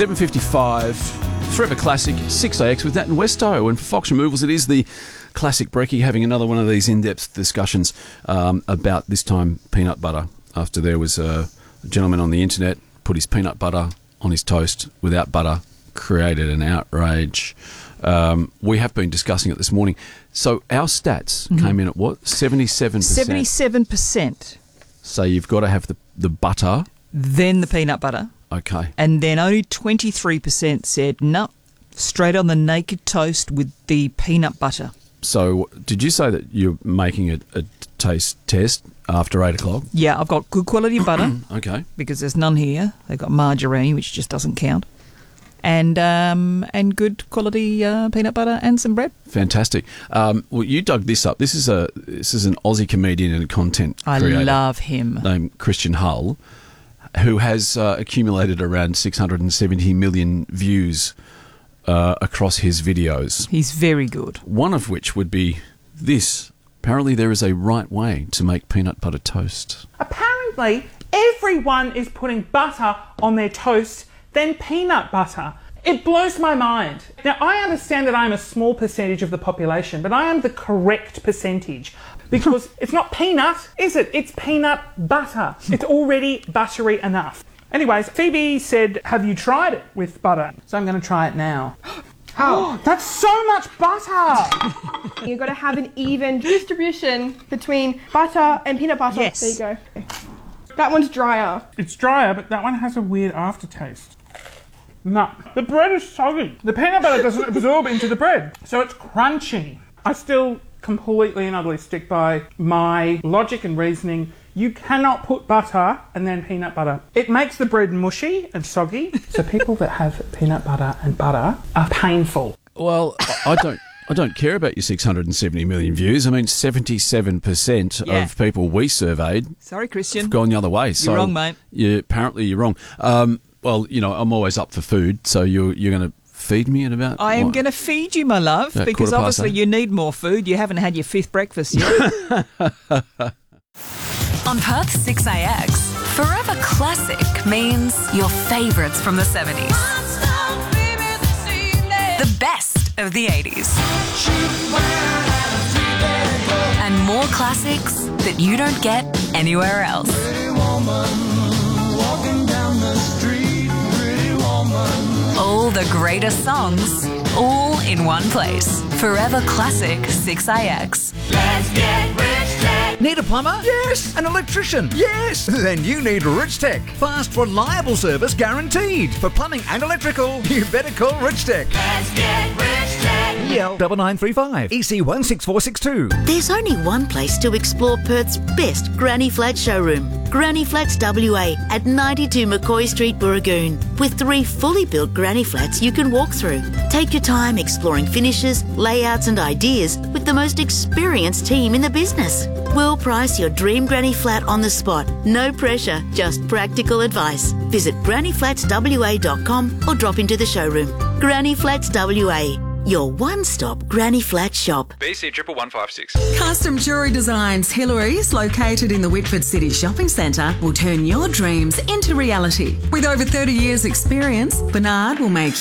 7:55, Forever Classic, 6AX with Nat and Westo. And for Fox Removals, it is the classic brekkie, having another one of these in-depth discussions about, this time, peanut butter. After there was a gentleman on the internet put his peanut butter on his toast without butter, created an outrage. We have been discussing it this morning. So our stats came in at what? 77%. 77%. So you've got to have the butter. Then the peanut butter. Okay. And then only 23% said, no, straight on the naked toast with the peanut butter. So did you say that you're making a taste test after 8 o'clock? Yeah, I've got good quality butter. Okay. Because there's none here. They've got margarine, which just doesn't count. And good quality peanut butter and some bread. Fantastic. Well, you dug this up. This is an Aussie comedian and content creator. I love him. Named Christian Hull, who has accumulated around 670 million views across his videos. He's very good. One of which would be this. Apparently there is a right way to make peanut butter toast. Apparently everyone is putting butter on their toast, then peanut butter. It blows my mind. Now, I understand that I'm a small percentage of the population, but I am the correct percentage. Because it's not peanut, is it? It's peanut butter. It's already buttery enough. Anyways, Phoebe said, have you tried it with butter? So I'm going to try it now. Oh, that's so much butter! You've got to have an even distribution between butter and peanut butter. Yes. There you go. That one's drier. It's drier, but that one has a weird aftertaste. No, the bread is soggy. The peanut butter doesn't absorb into the bread, so it's crunchy. I still completely and utterly stick by my logic and reasoning. You cannot put butter and then peanut butter. It makes the bread mushy and soggy, so people that have peanut butter and butter are painful. Well, I don't care about your 670 million views. I mean, 77% of people we surveyed Sorry, Christian. have gone the other way. So You're wrong, mate. Apparently you're wrong. Well, you know, I'm always up for food, so you're going to feed me at about... I am going to feed you, my love, About because 8:15? obviously you need more food. You haven't had your fifth breakfast yet. On Perth's 6AX, Forever Classic means your favourites from the 70s. The best of the 80s. And more classics that you don't get anywhere else. All the greatest songs, all in one place. Forever Classic 6AX. Let's get Rich Tech. Need a plumber? Yes. An electrician? Yes. Then you need Rich Tech. Fast, reliable service guaranteed. For plumbing and electrical, you better call Rich Tech. Let's get Rich Tech. EL 9935 EC 16462. There's only one place to explore Perth's best Granny Flat showroom. Granny Flats WA at 92 McCoy Street, Burragoon. With 3 fully built Granny Flats you can walk through. Take your time exploring finishes, layouts and ideas with the most experienced team in the business. We'll price your dream Granny Flat on the spot. No pressure, just practical advice. Visit grannyflatswa.com or drop into the showroom. Granny Flats WA, your one-stop Granny Flat shop. BC 11156. Custom Jewellery Designs Hillary's, located in the Whitford City Shopping Centre, will turn your dreams into reality. With over 30 years' experience, Bernard will make